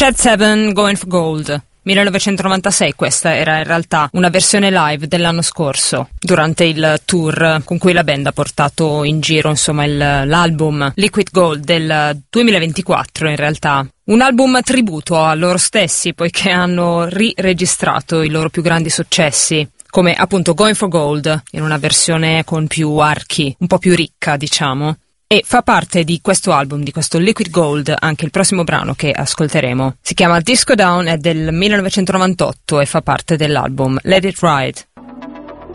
Shed 7, Going for Gold. 1996, questa era in realtà una versione live dell'anno scorso durante il tour con cui la band ha portato in giro insomma l'album Liquid Gold del 2024, in realtà un album tributo a loro stessi, poiché hanno riregistrato i loro più grandi successi, come appunto Going for Gold, in una versione con più archi, un po' più ricca diciamo. E fa parte di questo album, di questo Liquid Gold, anche il prossimo brano che ascolteremo. Si chiama Disco Down, è del 1998 e fa parte dell'album Let It Ride.